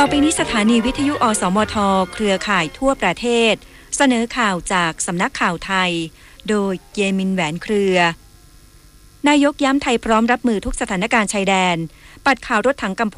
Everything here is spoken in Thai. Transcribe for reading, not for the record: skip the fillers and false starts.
ไปนี้สถานีวิทยุอสมทเครือข่ายทั่วประเทศเสนอข่าวจากสำนักข่าวไทยโดยเยมินแหวนเครือนายกย้ำไทยพร้อมรับมือทุกสถานการณ์ชายแดนปัดข่าวรถถังกัมพู